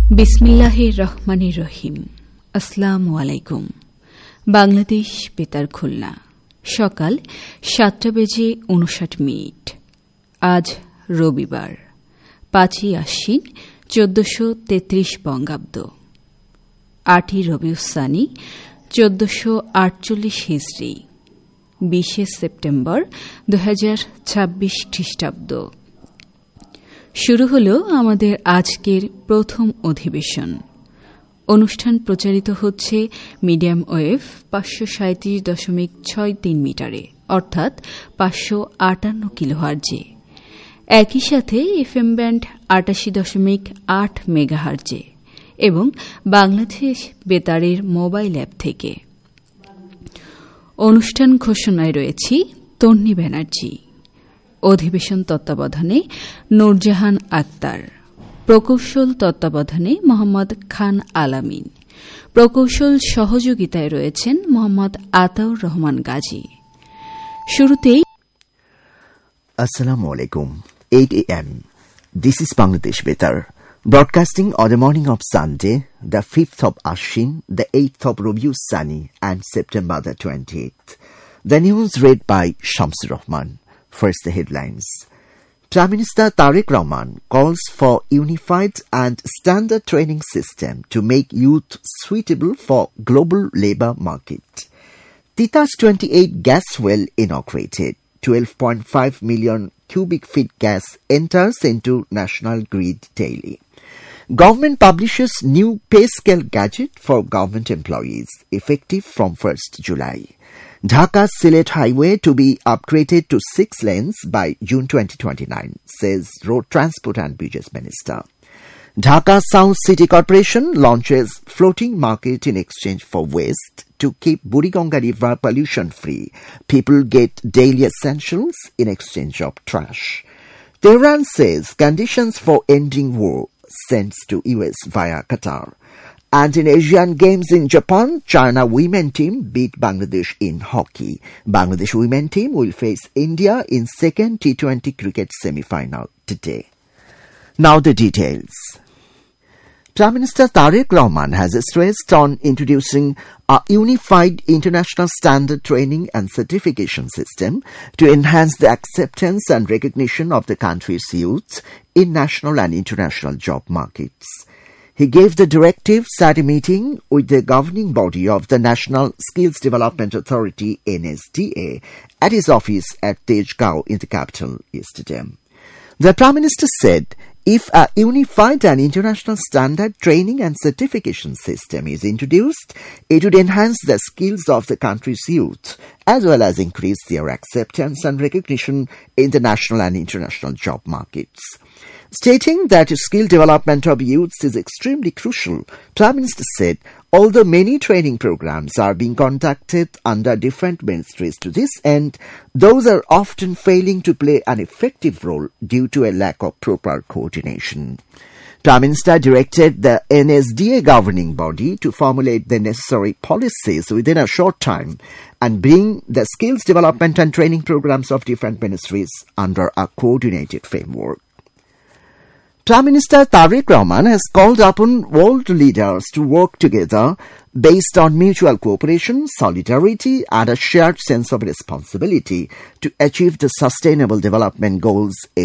বিসমিল্লাহির রহমানির রহিম। আসসালামু আলাইকুম। বাংলাদেশ বেতার খুলনা, সকাল 7:59। আজ রবিবার, 5ই আশ্বিন 1433 বঙ্গাব্দ, 8ই রবিউসানি 1448 হিজরি, 20 সেপ্টেম্বর 2026 খ্রিস্টাব্দ। শুরু হল আমাদের আজকের প্রথম অধিবেশন। অনুষ্ঠান প্রচারিত হচ্ছে মিডিয়াম ওয়েভ 537.63 মিটারে, অর্থাৎ 558 কিলোহার্জে। একই সাথে এফএম ব্যান্ড 88.8 মেগাহার্জে এবং বাংলাদেশ বেতারের মোবাইল অ্যাপ থেকে। অনুষ্ঠান ঘোষণায় রয়েছি তন্নি ব্যানার্জি। অধিবেশন তত্ত্বাবধানে নূরজাহান আক্তার, প্রকৌশল তত্ত্বাবধানে মোহাম্মদ খান আলামিন, প্রকৌশল সহযোগিতায় রয়েছেন মোহাম্মদ আতাউর রহমান গাজী। শুরুতেই Assalamu alaikum. 8 a.m. This is Bangladesh Betar, broadcasting on the morning of Sunday, the 5th of Ashwin, the 8th of Rabiul Sani, and September the 28th. The news read by Shamsur Rahman. First, the headlines. Prime Minister Tariq Rahman calls for unified and standard training system to make youth suitable for global labor market. Titas 28 gas well inaugurated. 12.5 million cubic feet gas enters into national grid daily. Government publishes new pay scale gadget for government employees, effective from 1st July. Dhaka-Sylhet highway to be upgraded to 6 lanes by June 2029, says Road Transport and Bridges Minister. Dhaka South City Corporation launches floating market in exchange for waste to keep Burigonga River pollution-free. People get daily essentials in exchange of trash. Tehran says conditions for ending war sends to US via Qatar. And in Asian Games in Japan, China women team beat Bangladesh in hockey. Bangladesh women team will face India in second T20 cricket semi-final today. Now the details. Prime Minister Tariq Rahman has stressed on introducing a unified international standard training and certification system to enhance the acceptance and recognition of the country's youth in national and international job markets. He gave the directives at a meeting with the governing body of the National Skills Development Authority (NSDA) at his office at Tejgao in the capital yesterday. The Prime Minister said, if a unified and international standard training and certification system is introduced, it would enhance the skills of the country's youth, as well as increase their acceptance and recognition in the national and international job markets. Stating that skill development of youths is extremely crucial, Prime Minister said, although many training programs are being conducted under different ministries to this end, those are often failing to play an effective role due to a lack of proper coordination. Prime Minister directed the NSDA governing body to formulate the necessary policies within a short time and bring the skills development and training programs of different ministries under a coordinated framework. Prime Minister Tariq Rahman has called upon world leaders to work together based on mutual cooperation, solidarity, and a shared sense of responsibility to achieve the sustainable development goals